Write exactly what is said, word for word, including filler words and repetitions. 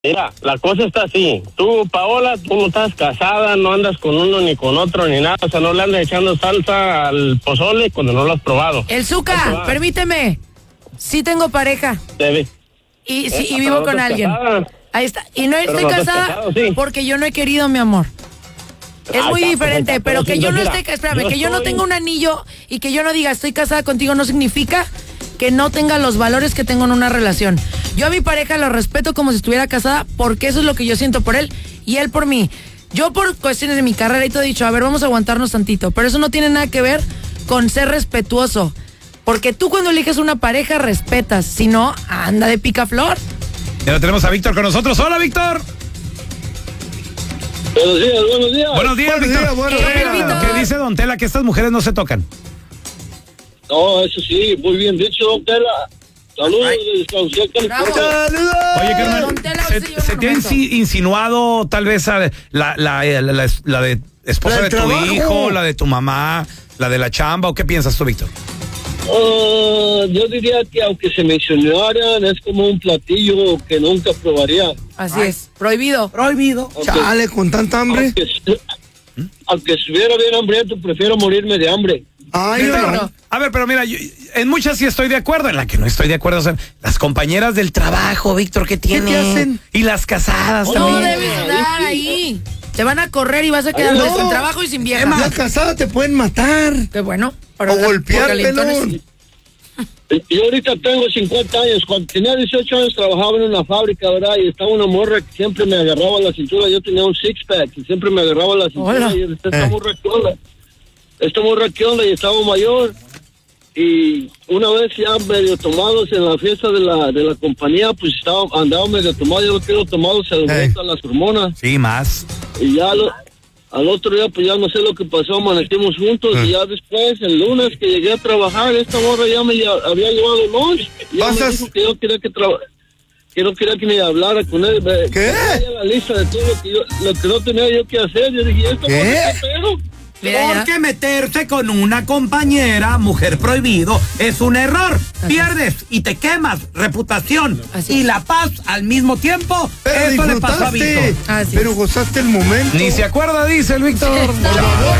Mira, la cosa está así. Tú, Paola, tú no estás casada, no andas con uno ni con otro ni nada. O sea, no le andas echando salsa al pozole cuando no lo has probado. El Zuka, permíteme. Sí tengo pareja. Debe. Y, sí, y vivo no con alguien. Casada. Ahí está. Y no estoy no casada casado, sí. porque yo no he querido, mi amor. Es Ah, muy está, diferente, está, pero pero que si yo no mira, esté, espérame, yo que yo no estoy- tenga un anillo y que yo no diga estoy casada contigo no significa que no tenga los valores que tengo en una relación. Yo a mi pareja lo respeto como si estuviera casada porque eso es lo que yo siento por él y él por mí. Yo por cuestiones de mi carrera y todo he dicho, a ver, vamos a aguantarnos tantito, pero eso no tiene nada que ver con ser respetuoso. Porque tú cuando eliges una pareja respetas, si no, anda de picaflor. Ya lo tenemos a Víctor con nosotros. Hola, Víctor. Buenos días, buenos días. Buenos días, Buenos Víctor. días, buenos días. Oiga, Víctor. ¿qué dice Don Tela? Que estas mujeres no se tocan. No, eso sí, muy bien dicho, don Tela. Saludos desde San José, California. ¡Saludos! Oye, Don carnal, Tela, ¿se, hoy se dio se un te ha argumento. insi- insinuado tal vez a la, la, la, la, la de esposa La de del tu trabajo. hijo, la de tu mamá, la de la chamba? ¿O qué piensas tú, Víctor? Ah, yo diría que aunque se mencionaran, es como un platillo que nunca probaría. Así es, prohibido. Prohibido. Ok. Chale, con tanta hambre. Aunque, aunque estuviera bien hambriento, prefiero morirme de hambre. Ay, Víctor, no. no. a ver, pero mira, yo- en muchas sí estoy de acuerdo, en la que no estoy de acuerdo son las compañeras del trabajo, Víctor, ¿qué tienen? te hacen? Y las casadas No, No también. debes estar ahí. Te van a correr y vas a quedar no. sin trabajo y sin vieja. La casada te pueden matar. Qué bueno. O golpear, por calentones. pelón. Yo ahorita tengo cincuenta años. Cuando tenía dieciocho años trabajaba en una fábrica, ¿verdad? Y estaba una morra que siempre me agarraba la cintura. Yo tenía un six-pack y siempre me agarraba la cintura. Hola. Y esta está Eh. morra que onda. Esta morra que onda y estaba mayor. Y una vez ya medio tomados en la fiesta de la de la compañía, pues estaba andaba medio tomado. Yo lo quiero tomado, se aumentan las hormonas. Sí, más. Y ya lo- al otro día, pues ya no sé lo que pasó, amanecimos juntos. Ah. Y ya después, el lunes que llegué a trabajar, esta morra ya me ya- había llevado lunch. Y ya me ¿Pasas? dijo que yo quería que traba- que no quería que me hablara con él. Me- ¿Qué? me traía la lista de todo lo que, yo, lo que no tenía yo que hacer. Yo dije, ¿esto ¿Qué? morra qué pedo? Mira ya. Porque meterse con una compañera, mujer prohibido, es un error. Pierdes y te quemas reputación Así y la paz al mismo tiempo. Pero Eso le pasó a disfrutaste. Víctor. Así Pero es. gozaste el momento. Ni se acuerda, dice el Víctor. Por favor.